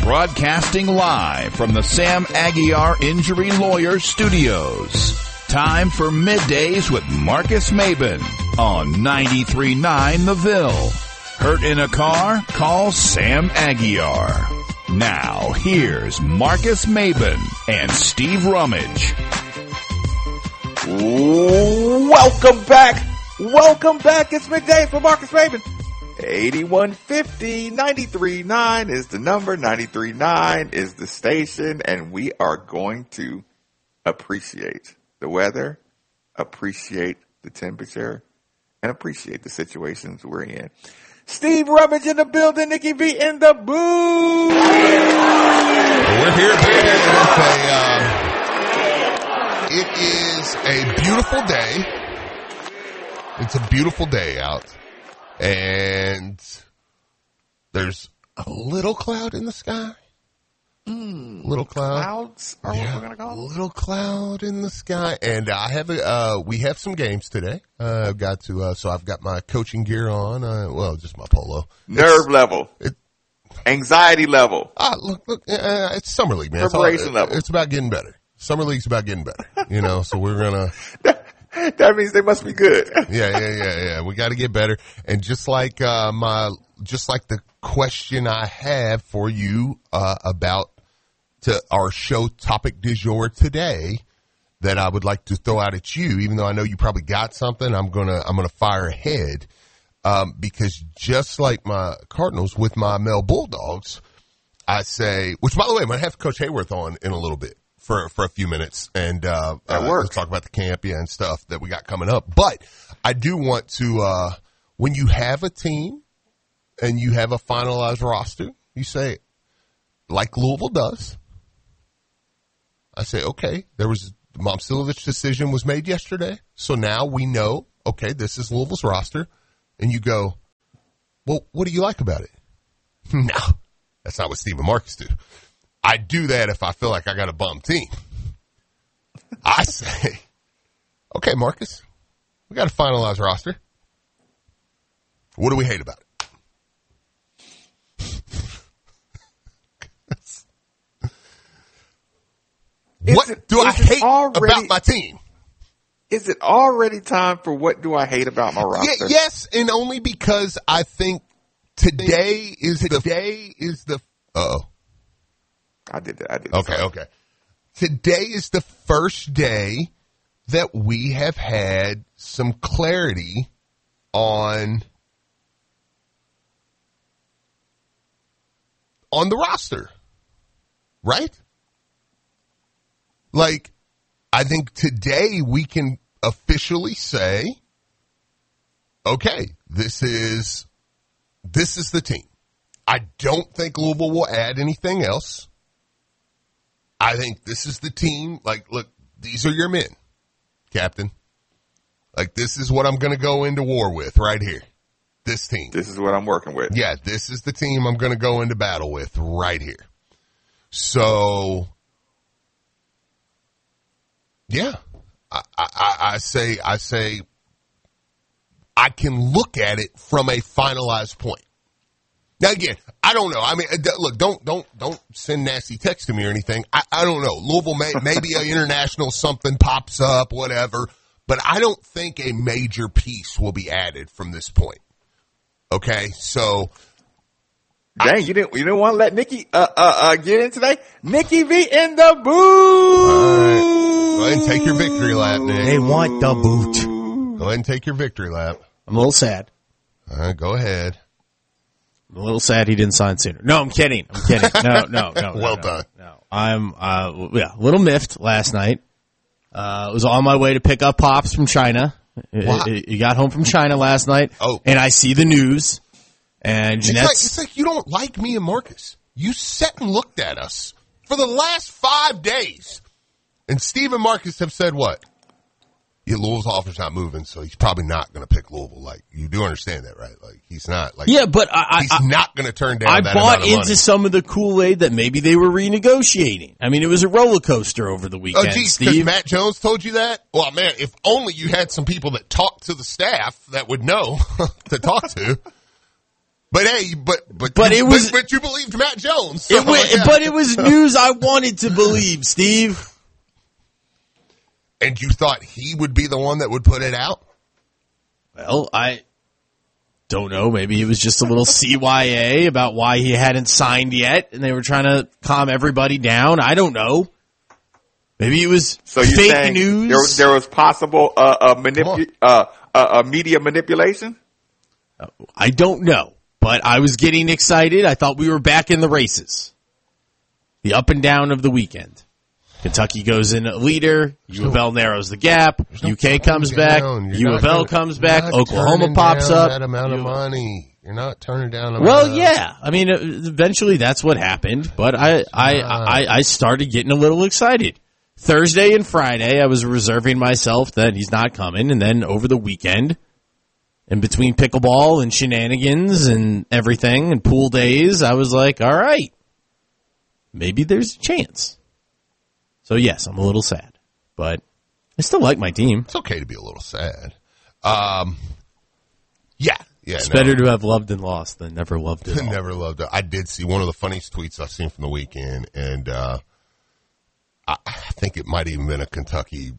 Broadcasting live from the Sam Aguiar Injury Lawyers Studios. Time for Middays with Marcus Maben on 93.9 The Ville. Hurt in a car? Call Sam Aguiar. Now, here's Marcus Maben and Steve Rummage. Welcome back. Welcome back. It's Middays for Marcus Maben. 8150 93.9 is the number. 93.9 is the station. And we are going to appreciate the weather, appreciate the temperature, and appreciate the situations we're in. Steve Rummage in the building, Nikki V in the booth. We're here, baby. It is a beautiful day. It's a beautiful day out. And there's a little cloud in the sky. Little cloud. Clouds are what we're going to call it? Little cloud in the sky. And we have some games today. I've got to, so I've got my coaching gear on. Just my polo. Nerve level. Anxiety level. Look, it's Summer League, man. Preparation level. It's about getting better. Summer League's about getting better, so we're going to. That means they must be good. Yeah. We got to get better. And just like the question I have for you, about to our show topic du jour today that I would like to throw out at you, even though I know you probably got something, I'm going to fire ahead. Because just like my Cardinals with my male Bulldogs, I say, which by the way, I'm going to have Coach Hayworth on in a little bit. For a few minutes and, let's talk about the camp, and stuff that we got coming up. But I do want to, when you have a team and you have a finalized roster, you say, like Louisville does, I say, okay, the Momcilovic decision was made yesterday. So now we know, okay, this is Louisville's roster. And you go, well, what do you like about it? No, that's not what Steve and Marcus do. I do that if I feel like I got a bum team. I say, okay, Marcus, we got a finalized roster. What do we hate about it? What do I hate about my team? Is it already time for what do I hate about my roster? Yes, and only because I think today is the uh-oh. I did that. Okay. Today is the first day that we have had some clarity on the roster, right? Like, I think today we can officially say, okay, this is the team. I don't think Louisville will add anything else. I think this is the team. Like, look, these are your men, Captain. Like, this is what I'm going to go into war with right here. This team. This is what I'm working with. Yeah, this is the team I'm going to go into battle with right here. So, yeah, I say I can look at it from a finalized point. Now, again, I don't know. I mean, look, don't send nasty text to me or anything. I don't know. Louisville maybe an international something pops up, whatever. But I don't think a major piece will be added from this point. Okay, so. Dang, you didn't want to let Nikki get in today? Nikki V in the booth. All right. Go ahead and take your victory lap, Nick. They want the boot. Go ahead and take your victory lap. I'm a little sad. All right, go ahead. I'm a little sad he didn't sign sooner. No, I'm kidding. No. Well done. No. I'm, a little miffed last night. Was on my way to pick up Pops from China. He got home from China last night. Oh. And I see the news. And Jeanette's. It's like you don't like me and Marcus. You sat and looked at us for the last 5 days. And Steve and Marcus have said what? Yeah, Louisville's offer's not moving, so he's probably not going to pick Louisville. Like, you do understand that, right? Like, he's not. Like, yeah, but he's not going to turn down that I bought amount of money. into some of the Kool-Aid that maybe they were renegotiating. I mean, it was a roller coaster over the weekend, geez, Steve. Because Matt Jones told you that? Well, man, if only you had some people that talk to the staff that would know to talk to. But hey, but you believed Matt Jones. So, but it was news I wanted to believe, Steve. And you thought he would be the one that would put it out? Well, I don't know. Maybe it was just a little CYA about why he hadn't signed yet, and they were trying to calm everybody down. I don't know. Maybe it was fake news. There was possible media manipulation? I don't know, but I was getting excited. I thought we were back in the races. The up and down of the weekend. Kentucky goes in a leader. U of L narrows the gap. UK comes back. U of L comes back. Oklahoma pops up. That amount of money. You're not turning down. Yeah. I mean, eventually that's what happened. But I started getting a little excited. Thursday and Friday, I was reserving myself that he's not coming. And then over the weekend, in between pickleball and shenanigans and everything and pool days, I was like, all right, maybe there's a chance. So, yes, I'm a little sad, but I still like my team. It's okay to be a little sad. Yeah. It's better to have loved and lost than never loved at all. Never loved it. I did see one of the funniest tweets I've seen from the weekend, and I think it might even been a Kentucky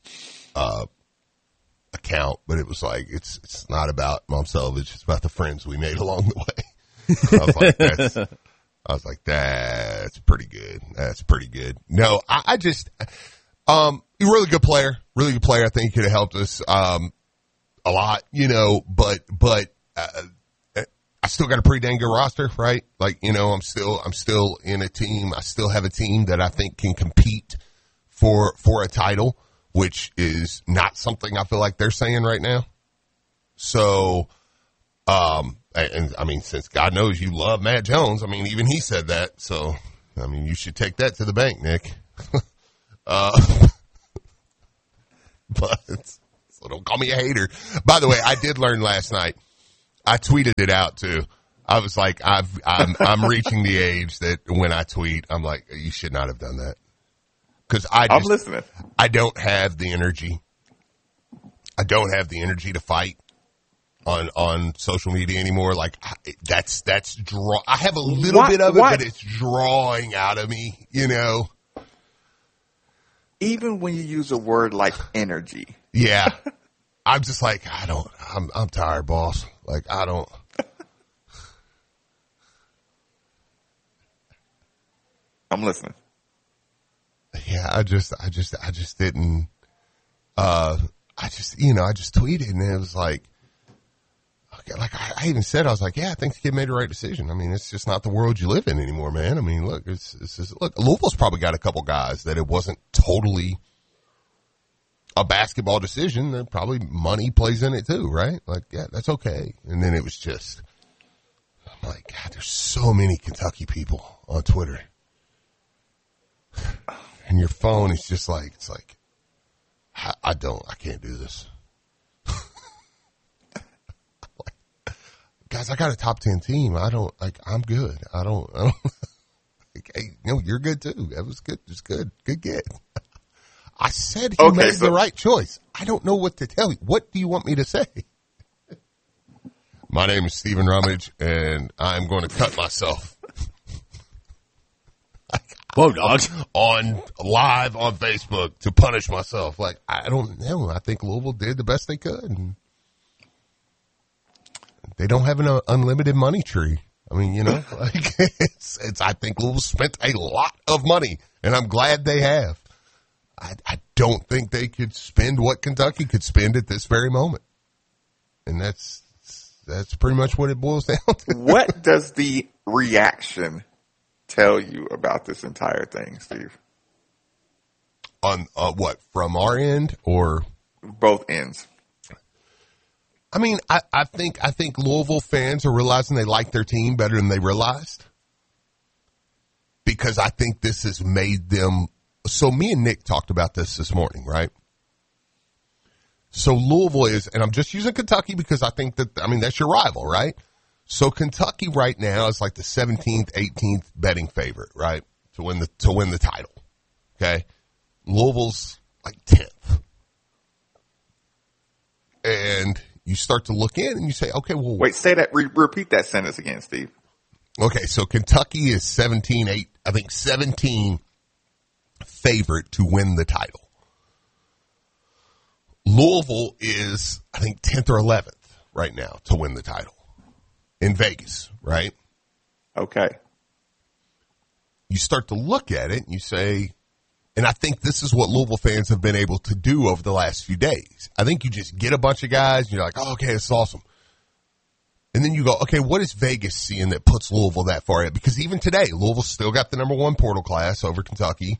account, but it was like, it's not about Mom Selvage, it's about the friends we made along the way. I was like, that's pretty good. That's pretty good. No, I just, you're a really good player. Really good player. I think he could have helped us, a lot, but I still got a pretty dang good roster, right? Like, I'm still in a team. I still have a team that I think can compete for a title, which is not something I feel like they're saying right now. So, and I mean, since God knows you love Matt Jones, I mean, even he said that. So, I mean, you should take that to the bank, Nick. But so don't call me a hater. By the way, I did learn last night. I tweeted it out too. I was like, I'm reaching the age that when I tweet, I'm like, you should not have done that. Cause I'm listening. I don't have the energy. I don't have the energy to fight on social media anymore. Like that's I have a little bit of it, but it's drawing out of me, Even when you use a word like energy. Yeah. I'm just like, I'm tired, boss. Like, I don't. I'm listening. Yeah, I just didn't, I just tweeted and it was like, okay, like I even said, I was like, yeah, I think the kid made the right decision. I mean, it's just not the world you live in anymore, man. I mean, look, look, Louisville's probably got a couple guys that it wasn't totally a basketball decision. There probably money plays in it too, right? Like, yeah, that's okay. And then it was just, I'm like, God, there's so many Kentucky people on Twitter. And your phone is just like, it's like, I can't do this. Like, guys, I got a top 10 team. I'm good. I don't, like, hey, you're good too. That was good. Just good. Good get. I said he made the right choice. I don't know what to tell you. What do you want me to say? My name is Stephen Rummage, and I'm going to cut myself. Whoa, dog. On live on Facebook to punish myself. Like, I don't know. I think Louisville did the best they could. And they don't have an unlimited money tree. I mean, like I think Louisville spent a lot of money, and I'm glad they have. I don't think they could spend what Kentucky could spend at this very moment. And that's pretty much what it boils down to. What does the reaction tell you about this entire thing, Steve? On what, from our end or both ends? I mean, I think Louisville fans are realizing they like their team better than they realized, because I think this has made them. So me and Nick talked about this morning, right? So Louisville is, and I'm just using Kentucky because I think that's your rival, right? So Kentucky right now is like the 17th, 18th betting favorite, right? To win the title. Okay. Louisville's like 10th. And, you start to look in and you say, okay, well, Wait, say that. Repeat that sentence again, Steve. okay, so Kentucky is 17 favorite to win the title. Louisville is, I think, 10th or 11th right now to win the title in Vegas, right? Okay. You start to look at it and you say, and I think this is what Louisville fans have been able to do over the last few days. I think you just get a bunch of guys and you're like, oh, okay, it's awesome. And then you go, okay, what is Vegas seeing that puts Louisville that far ahead? Because even today, Louisville still got the number one portal class over Kentucky.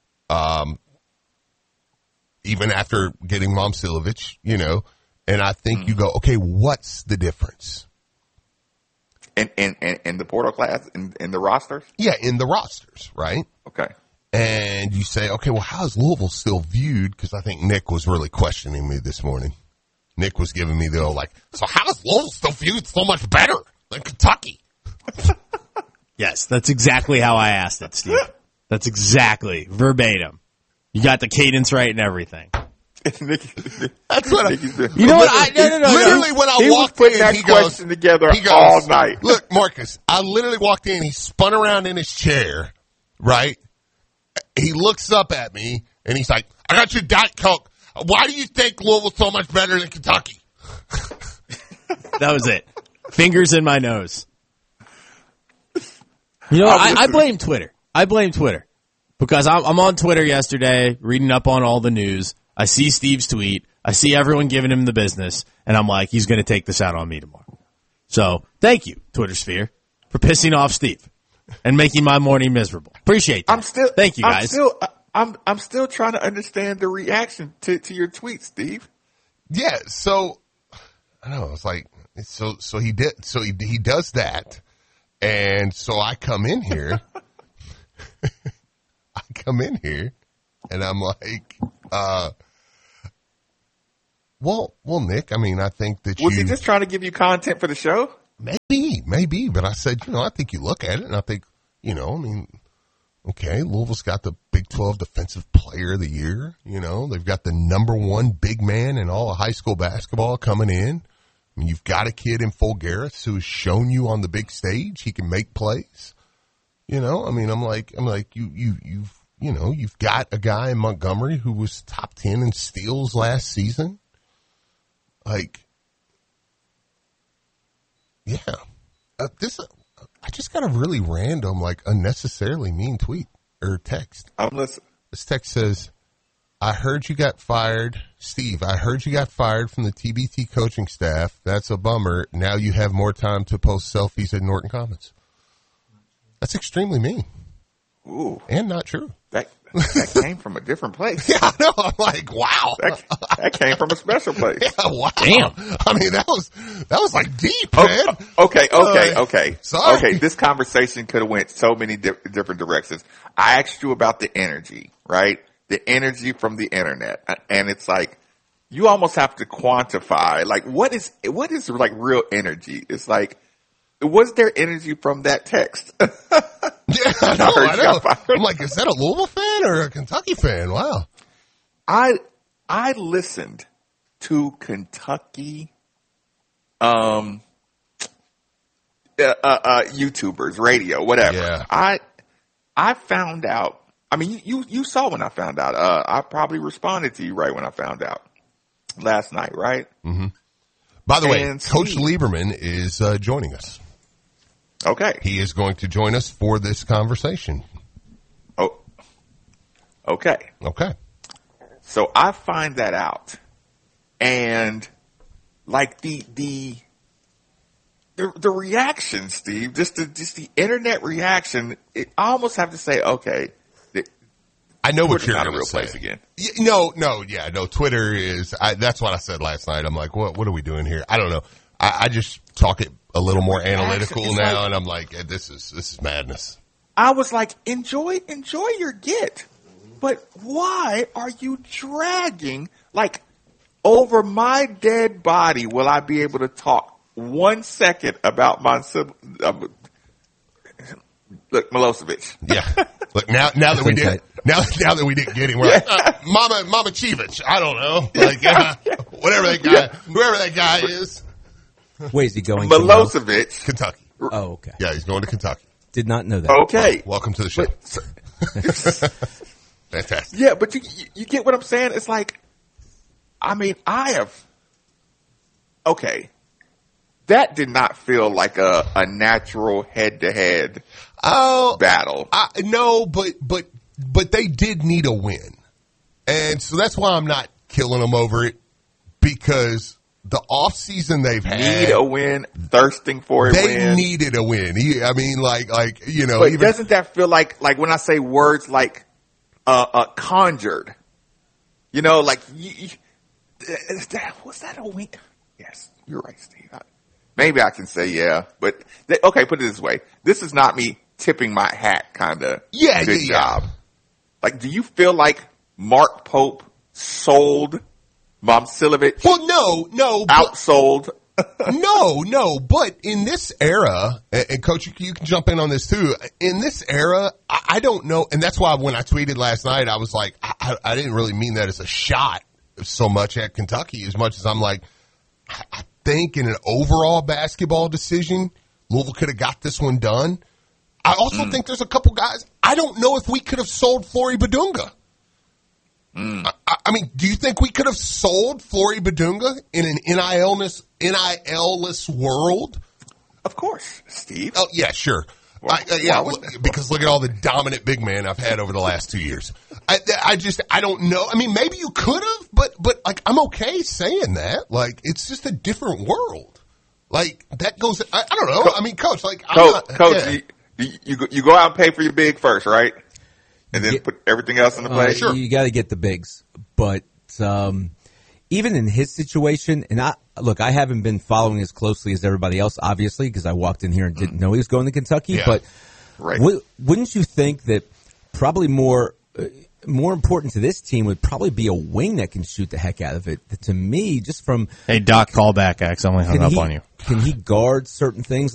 Even after getting Momcilovic, and I think you go, okay, what's the difference? In the portal class, in the rosters? Yeah, in the rosters, right? Okay. And you say, okay, well, how is Louisville still viewed? Because I think Nick was really questioning me this morning. Nick was giving me the old, so how is Louisville still viewed so much better than Kentucky? Yes, that's exactly how I asked it, Steve. That's exactly verbatim. You got the cadence right and everything. That's what You know what? Literally, when I he walked was putting in, that he question goes, together all night. Look, Marcus, I literally walked in. He spun around in his chair, right? He looks up at me, and he's like, I got your Diet Coke. Why do you think Louisville's so much better than Kentucky? That was it. Fingers in my nose. You know, I blame Twitter. Because I'm on Twitter yesterday, reading up on all the news. I see Steve's tweet. I see everyone giving him the business. And I'm like, he's going to take this out on me tomorrow. So thank you, Twitter sphere, for pissing off Steve and making my morning miserable. Appreciate that. Thank you, guys. I'm still trying to understand the reaction to your tweet, Steve. Yeah. So I know. It's like, so he does that. And so I come in here. And I'm like, well, Nick, I mean, I think that Was he just trying to give you content for the show? Maybe. But I said, I think you look at it and I think, okay, Louisville's got the Big 12 Defensive Player of the Year. They've got the number one big man in all of high school basketball coming in. I mean, you've got a kid in Fulgaris who has shown you on the big stage he can make plays. I mean, I'm like, you've got a guy in Montgomery who was top 10 in steals last season. Like, yeah, I just got a really random, unnecessarily mean tweet or text. I'm listening. This text says, I heard you got fired. Steve, I heard you got fired from the TBT coaching staff. That's a bummer. Now you have more time to post selfies at Norton Commons. That's extremely mean. Ooh. And not true. That came from a different place. Yeah, I know. I'm like, wow. That came from a special place. Yeah, wow. Damn. I mean, that was like deep, man. Okay. Sorry. Okay, this conversation could have went so many different directions. I asked you about the energy, right? The energy from the internet. And it's like, you almost have to quantify, what is real energy? It's like, was there energy from that text? Yeah, I know. I'm like, is that a Louisville fan or a Kentucky fan? Wow. I listened to Kentucky YouTubers, radio, whatever. Yeah. I found out. I mean, you saw when I found out. I probably responded to you right when I found out last night, right? Mm-hmm. By the way, Coach Lieberman is joining us. Okay. He is going to join us for this conversation. Oh, okay. Okay. So I find that out, and the reaction, Steve, just the internet reaction. I almost have to say, okay. I know what Twitter's you're not a going real to say. place again. No. Twitter is. That's what I said last night. I'm like, what are we doing here? I don't know. I just talk it a little more analytical now, and I'm like, this is madness. I was like, enjoy your get, but why are you dragging over my dead body? Will I be able to talk 1 second about my Milosevic? Yeah. Look, now that we did Now that we didn't get him, we're like, Mama Chivich. I don't know. Like, whatever that guy, whoever that guy is. Wait, is he going Milosevic. Kentucky. Oh, okay. Yeah, he's going to Kentucky. Did not know that. Okay. Welcome to the show. Fantastic. Yeah, but you get what I'm saying? It's like, I mean, okay. That did not feel like a natural head-to-head battle. No, but they did need a win. And so that's why I'm not killing them over it, because the offseason they've had. Need a win, thirsting for a win. They needed a win. I mean, like, you know. But doesn't that feel like when I say words like, conjured? You know, like, was that a win? Yes, you're right, Steve. Maybe I can say yeah, but okay, put it this way. This is not me tipping my hat kind of good job. Like, do you feel like Mark Pope sold Momcilovic? Well, no. Outsold? No, but in this era, and Coach, you can jump in on this too. In this era, I don't know, and that's why when I tweeted last night, I was like, I didn't really mean that as a shot so much at Kentucky, as much as I'm like, I think in an overall basketball decision, Louisville could have got this one done. I also think there's a couple guys. I don't know if we could have sold Flory Badunga. I mean, do you think we could have sold Flory Badunga in an NIL-less world? Of course, Steve. Oh, yeah, sure. Because look at all the dominant big man I've had over the last 2 years. I don't know. I mean, maybe you could have, but like, I'm okay saying that. Like, it's just a different world. Like, that goes, I don't know. I mean, Coach, like, Coach, you go out and pay for your big first, right? And then put everything else in the play? Sure. You got to get the bigs. But even in his situation, and I haven't been following as closely as everybody else, obviously, because I walked in here and didn't know he was going to Kentucky. Yeah. But right. Wouldn't you think that probably more important to this team would probably be a wing that can shoot the heck out of it? To me, just from... Hey, Doc, call back, X. I'm only hung up on you. Can he guard certain things?